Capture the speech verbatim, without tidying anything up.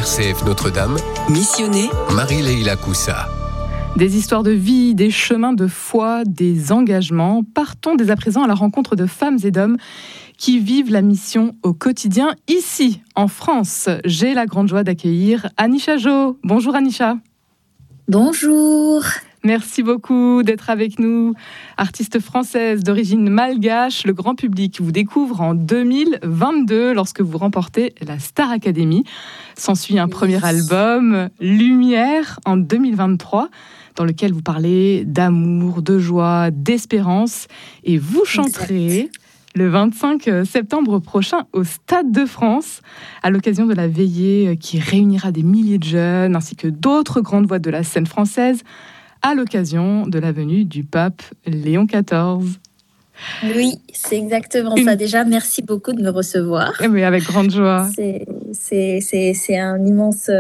R C F Notre-Dame. Missionné Marie-Leila Coussa. Des histoires de vie, des chemins de foi, des engagements. Partons dès à présent à la rencontre de femmes et d'hommes qui vivent la mission au quotidien ici, en France. J'ai la grande joie d'accueillir Anisha Jo. Bonjour Anisha. Bonjour. Merci beaucoup d'être avec nous. Artiste française d'origine malgache, le grand public vous découvre en deux mille vingt-deux lorsque vous remportez la Star Academy. S'ensuit un premier album, Lumière, en deux mille vingt-trois, dans lequel vous parlez d'amour, de joie, d'espérance. Et vous chanterez exact. Le vingt-cinq septembre prochain au Stade de France, à l'occasion de la veillée qui réunira des milliers de jeunes, ainsi que d'autres grandes voix de la scène française, à l'occasion de la venue du pape Léon quatorze. Oui, c'est exactement Une... ça. Déjà, merci beaucoup de me recevoir. Oui, avec grande joie. C'est, c'est, c'est, c'est un immense